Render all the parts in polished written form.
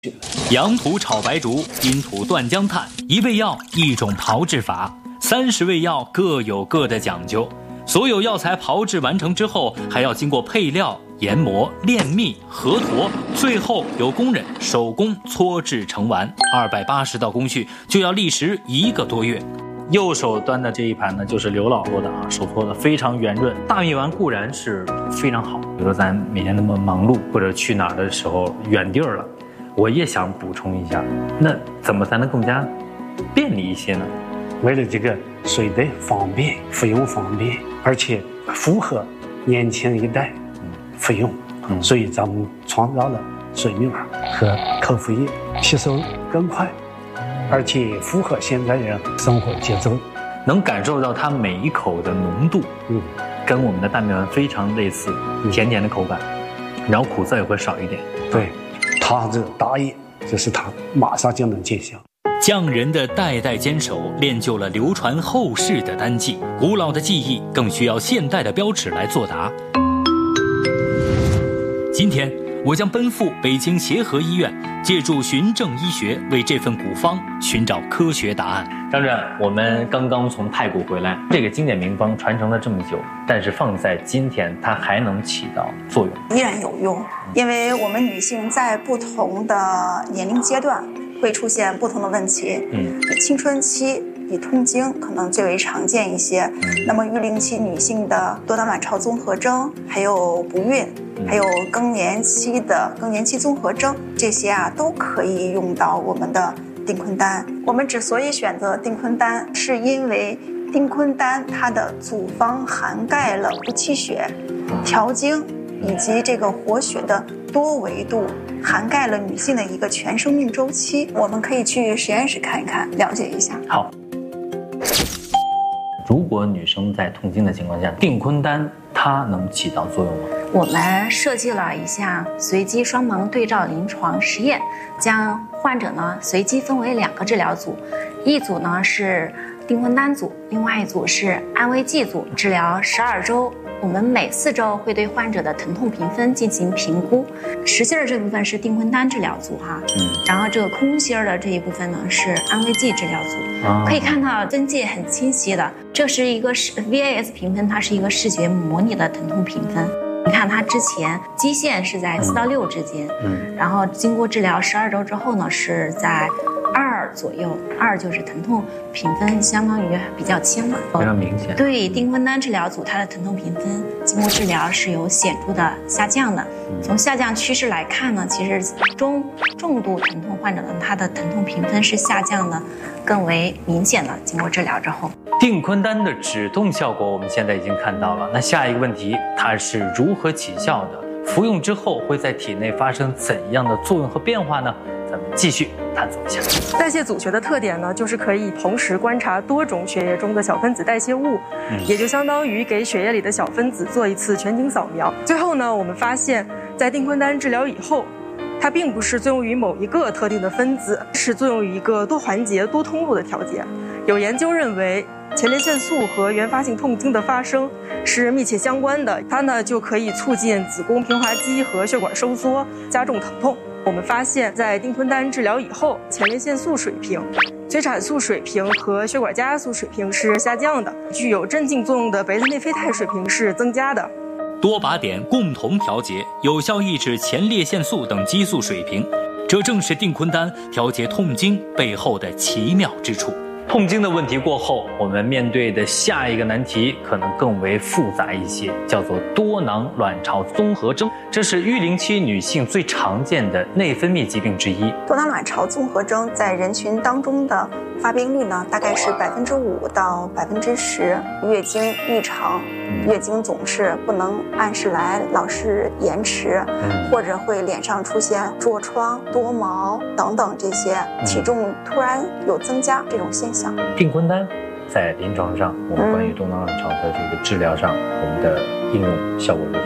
阳土炒白术，阴土断姜炭，一味药一种炮制法，30味药各有各的讲究。所有药材炮制完成之后，还要经过配料、研磨、炼蜜、合坨，最后由工人手工搓制成丸。280道工序就要历时1个多月。右手端的这一盘呢，就是刘老做的啊，手搓的非常圆润。大蜜丸固然是非常好，比如说咱每天那么忙碌，或者去哪儿的时候远地儿了，我也想补充一下，那怎么才能更加便利一些呢？ 为了这个水的方便，服用方便，而且符合年轻一代服用，所以咱们创造了水蜜丸和口服液，吸收更快，而且符合现在人生活节奏。 能感受到它每一口的浓度，跟我们的大蜜丸非常类似，甜甜的口感，然后苦涩也会少一点。 对，它这大业就是它马上就能见效。 匠人的代代坚守，练就了流传后世的丹技。古老的技艺更需要现代的标尺来作答。今天，我将奔赴北京协和医院，借助循证医学，为这份古方寻找科学答案。张主任，我们刚刚从太古回来，这个经典名方传承了这么久，但是放在今天，它还能起到作用？ 依然有用，因为我们女性在不同的年龄阶段会出现不同的问题。青春期以痛经可能最为常见一些，那么育龄期女性的多囊卵巢综合征，还有不孕，还有更年期的更年期综合征，这些都可以用到我们的丁坤丹。我们之所以选择丁坤丹，是因为丁坤丹它的组方涵盖了补气血、调经以及这个活血的多维度，涵盖了女性的一个全生命周期。我们可以去实验室看一看，了解一下。 好。如果女生在痛经的情况下，丁坤丹它能起到作用吗？ 我们设计了一项随机双盲对照临床实验，将患者呢随机分为2个治疗组，一组呢是丁坤丹组，另外一组是安慰剂组，治疗12周。我们每4周会对患者的疼痛评分进行评估，实心儿这部分是丁坤丹治疗组然后这个空心儿的这一部分呢是安慰剂治疗组。可以看到分界很清晰的，这是一个VAS 评分，它是一个视觉模拟的疼痛评分。你看它之前基线是在4到6之间，然后经过治疗12周之后呢是在2左右，2就是疼痛评分相当于比较轻了， 非常明显。 对，丁坤丹治疗组它的疼痛评分经过治疗是有显著的下降的。从下降趋势来看呢，其实重度疼痛患者呢，它的疼痛评分是下降的更为明显的，经过治疗之后。 丁坤丹的止痛效果我们现在已经看到了，那下一个问题，它是如何起效的？服用之后会在体内发生怎样的作用和变化呢？咱们继续探索一下。 代谢组学的特点呢，就是可以同时观察多种血液中的小分子代谢物，也就相当于给血液里的小分子做一次全景扫描。最后呢，我们发现，在丁坤丹治疗以后，它并不是作用于某一个特定的分子，是作用于一个多环节、多通路的调节。有研究认为，前列腺素和原发性痛经的发生是密切相关的，它呢就可以促进子宫平滑肌和血管收缩，加重疼痛。我们发现，在丁坤丹治疗以后，前列腺素水平、催产素水平和血管加压素水平是下降的，具有镇静作用的贝塔内啡肽水平是增加的。 多靶点共同调节，有效抑制前列腺素等激素水平，这正是丁坤丹调节痛经背后的奇妙之处。痛经的问题过后，我们面对的下一个难题可能更为复杂一些，叫做多囊卵巢综合征。这是育龄期女性最常见的内分泌疾病之一。 多囊卵巢综合征在人群当中的发病率呢，大概是5%到10%。月经异常，月经总是不能按时来，老是延迟，或者会脸上出现痤疮、多毛等等这些，体重突然有增加这种现象。 丁坤丹在临床上，我们关于多囊卵巢的这个治疗上，我们的应用效果如何？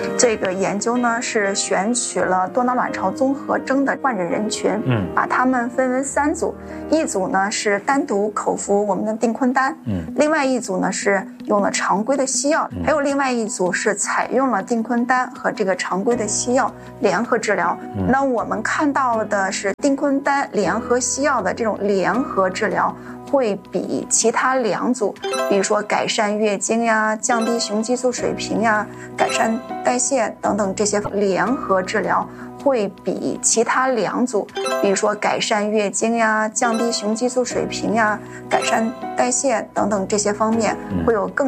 这个研究呢是选取了多囊卵巢综合征的患者人群，把他们分为3组，一组呢是单独口服我们的丁坤丹，另外一组呢是用了常规的西药，还有另外一组是采用了丁坤丹和这个常规的西药联合治疗。那我们看到的是丁坤丹联合西药的这种联合治疗会比其他2组，比如说改善月经呀、降低雄激素水平呀、改善代谢等等这些联合治疗会比其他2组，比如说改善月经呀、降低雄激素水平呀、改善代谢等等这些方面会有更